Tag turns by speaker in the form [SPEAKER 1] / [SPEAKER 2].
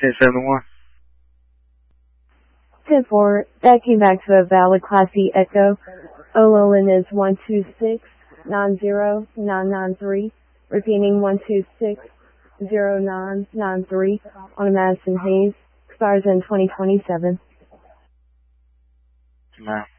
[SPEAKER 1] 1071.
[SPEAKER 2] 10-4, that came back to a valid Class E Echo. OLN is 126-90993. Repeating 126-0993 on a Madison Hayes. Expires in 2027.
[SPEAKER 1] Ma'am.